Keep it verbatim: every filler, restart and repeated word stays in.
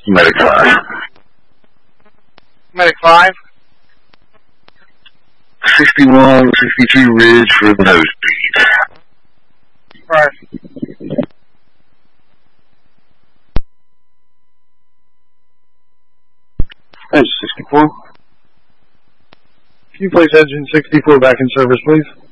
Medic five. Medic five. sixty-one, sixty-two Ridge for the nose speed. Right. Edge sixty-four. Can you place engine sixty-four back in service, please?